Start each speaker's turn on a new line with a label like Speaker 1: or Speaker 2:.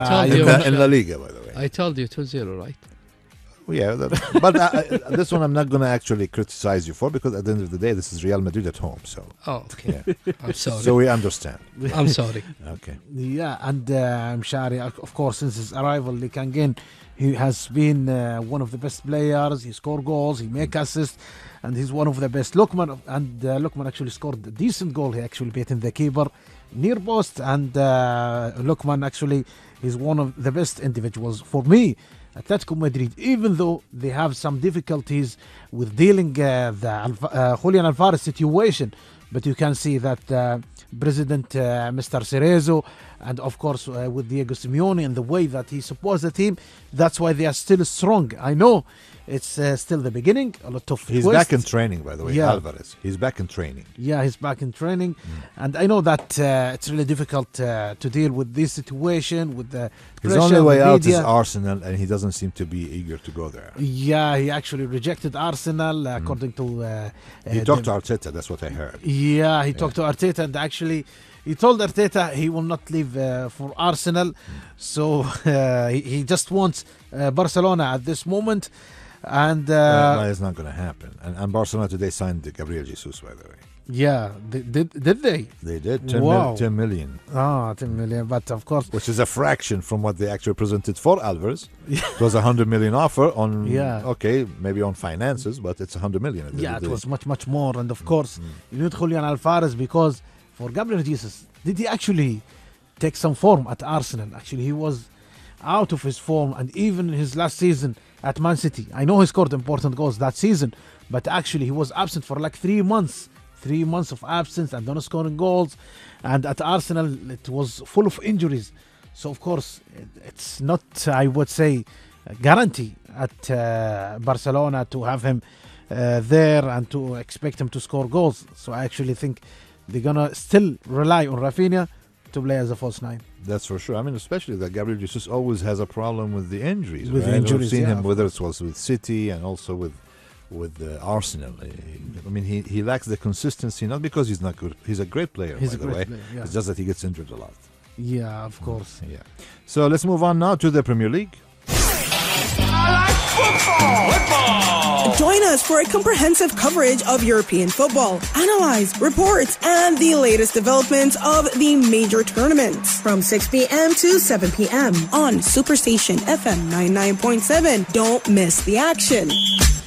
Speaker 1: In La Liga, by the way.
Speaker 2: I told you 2-0, right?
Speaker 1: Yeah, but this one I'm not going to actually criticize you for, because at the end of the day, this is Real Madrid at home. So.
Speaker 2: Oh, okay. Yeah. I'm sorry.
Speaker 1: So we understand.
Speaker 2: I'm sorry.
Speaker 1: Okay.
Speaker 3: Yeah, and Mshari, of course, since his arrival, Lee Kang-in, he has been one of the best players. He scored goals, he make assists, and he's one of the best. Lukman actually scored a decent goal. He actually beaten the keeper near post, and Lukman actually is one of the best individuals for me. Atletico Madrid, even though they have some difficulties with dealing the Julian Alvarez situation, but you can see that President Mr. Cerezo, and of course with Diego Simeone and the way that he supports the team, that's why they are still strong. I know it's still the beginning. A lot of
Speaker 1: He's back in training, by the way, Alvarez. He's back in training.
Speaker 3: Yeah, he's back in training. And I know that it's really difficult to deal with this situation, with the
Speaker 1: His
Speaker 3: pressure,
Speaker 1: only way
Speaker 3: the
Speaker 1: out
Speaker 3: media.
Speaker 1: is Arsenal, and he doesn't seem to be eager to go there.
Speaker 3: Yeah, he actually rejected Arsenal, according to...
Speaker 1: He talked to Arteta, that's what I heard.
Speaker 3: Yeah, he talked to Arteta, and actually he told Arteta he will not leave for Arsenal. So he just wants Barcelona at this moment. And
Speaker 1: no, it's not going to happen. And Barcelona today signed Gabriel Jesus, by the way.
Speaker 3: Yeah, did they?
Speaker 1: They did. 10 million.
Speaker 3: 10 million, but of course...
Speaker 1: Which is a fraction from what they actually presented for Alvarez. It was 100 million offer on, okay, maybe on finances, but it's 100 million.
Speaker 3: It was much, much more. And of course, you need Julian Alvarez, because for Gabriel Jesus, did he actually take some form at Arsenal? Actually, he was out of his form, and even his last season at Man City, I know he scored important goals that season, but actually he was absent for like 3 months. 3 months of absence and not scoring goals. And at Arsenal, it was full of injuries. So, of course, it's not, I would say, a guarantee at Barcelona to have him there and to expect him to score goals. So, I actually think they're going to still rely on Rafinha to play as a false nine.
Speaker 1: That's for sure. I mean, especially that Gabriel Jesus always has a problem with the injuries.
Speaker 3: With the injuries,
Speaker 1: We've seen him, whether it was with City and also with Arsenal. I mean, he lacks the consistency, not because he's not good. He's a great player, by the way. It's just that he gets injured a lot.
Speaker 3: Yeah, of course.
Speaker 1: Yeah. So let's move on now to the Premier League.
Speaker 4: Football! Join us for a comprehensive coverage of European football, analyze, reports, and the latest developments of the major tournaments from 6 p.m. to 7 p.m. on Superstation FM 99.7. Don't miss the action.